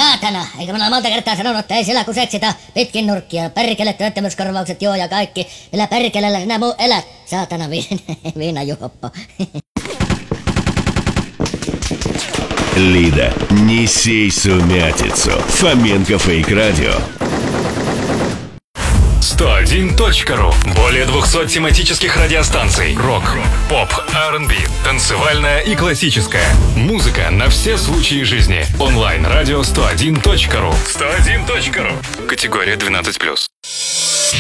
saatana, eikä minä monta kertaa sanonut, että ei sillä kun seksitä pitkin nurkkia. Perkele työttömyyskorvaukset joo ja kaikki. Millä perkelellä sinä muu elät, saatana viinajuoppo. Лида, не сей сумятицу. Фоменко Фейк Радио. 101.ru. Более 200 тематических радиостанций. Рок, поп, R&B, танцевальная и классическая. Музыка на все случаи жизни. Онлайн-радио 101.ru. 101.ru. Категория 12+.